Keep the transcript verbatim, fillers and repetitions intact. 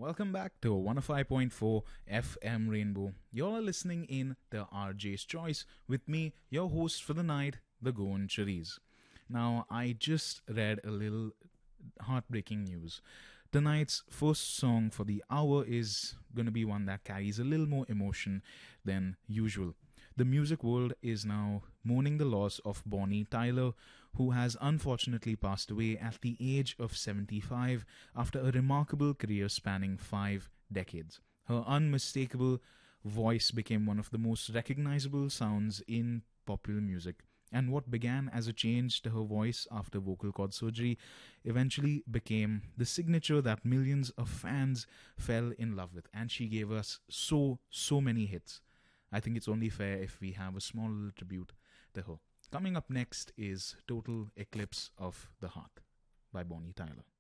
Welcome back to one oh five point four F M Rainbow. You're listening in the R J's Choice with me, your host for the night, the Goan Chariz. Now, I just read a little heartbreaking news. Tonight's first song for the hour is going to be one that carries a little more emotion than usual. The music world is now mourning the loss of Bonnie Tyler, who has unfortunately passed away at the age of seventy-five after a remarkable career spanning five decades. Her unmistakable voice became one of the most recognizable sounds in popular music, and what began as a change to her voice after vocal cord surgery eventually became the signature that millions of fans fell in love with, and she gave us so, so many hits. I think it's only fair if we have a small little tribute to her. Coming up next is Total Eclipse of the Heart by Bonnie Tyler.